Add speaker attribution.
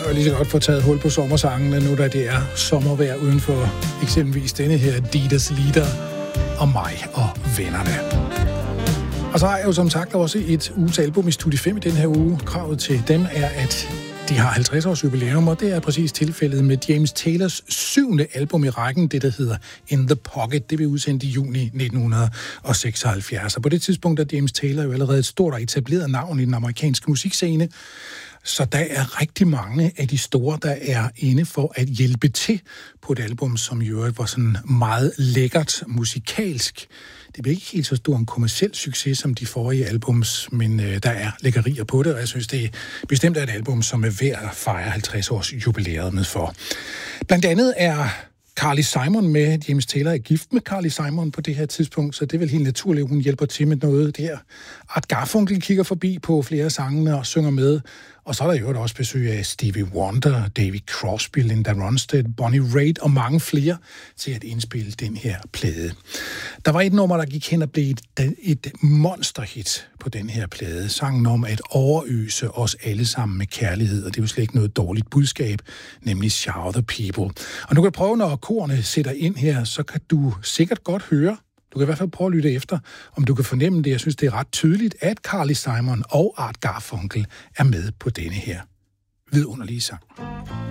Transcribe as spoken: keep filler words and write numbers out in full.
Speaker 1: kan lige så godt få taget hul på sommersangene, nu da det er sommervejr uden for eksempelvis denne her Didas Lieder og mig og vennerne. Og så har jeg jo som sagt også et uges album i Studie fem i den her uge. Kravet til dem er, at de har halvtreds års jubilæum, og det er præcis tilfældet med James Taylors syvende album i rækken, det der hedder In the Pocket. Det blev udsendt i juni nitten seksoghalvfjerds, og på det tidspunkt er James Taylor jo allerede et stort og etableret navn i den amerikanske musikscene. Så der er rigtig mange af de store, der er inde for at hjælpe til på et album, som i øvrigt var sådan meget lækkert musikalsk. Det blev ikke helt så stor en kommerciel succes som de forrige albums, men øh, der er lækkerier på det, og jeg synes, det er bestemt et album, som er værd at fejre halvtreds års jubilæet med for. Blandt andet er Carly Simon med. James Taylor er gift med Carly Simon på det her tidspunkt, så det er vel helt naturligt, at hun hjælper til med noget der. Art Garfunkel kigger forbi på flere af sangene og synger med. Og så er der jo også besøg af Stevie Wonder, David Crosby, Linda Ronstadt, Bonnie Raitt og mange flere til at indspille den her plade. Der var et nummer, der gik hen og blev et, et monsterhit på den her plade. Sangen om at overøse os alle sammen med kærlighed, og det er jo slet ikke noget dårligt budskab, nemlig Shower the People. Og nu kan du prøve, når korene sætter ind her, så kan du sikkert godt høre, du kan i hvert fald prøve at lytte efter, om du kan fornemme det. Jeg synes, det er ret tydeligt, at Carly Simon og Art Garfunkel er med på denne her vidunderlige sang.